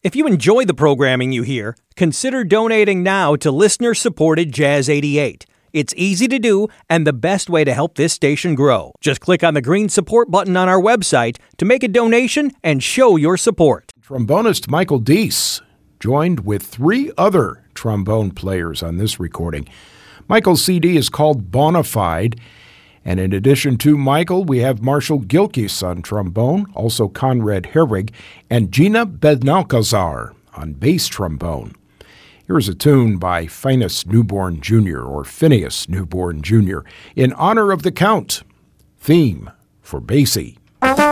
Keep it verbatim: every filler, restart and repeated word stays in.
If you enjoy the programming you hear, consider donating now to listener-supported Jazz eighty-eight. It's easy to do and the best way to help this station grow. Just click on the green support button on our website to make a donation and show your support. Trombonist Michael Deese joined with three other trombone players on this recording. Michael's C D is called Bonafide, and in addition to Michael, we have Marshall Gilkis on trombone, also Conrad Herwig, and Gina Benalcazar on bass trombone. Here's a tune by Phineas Newborn Junior or Phineas Newborn Junior in honor of the Count, theme for Basie.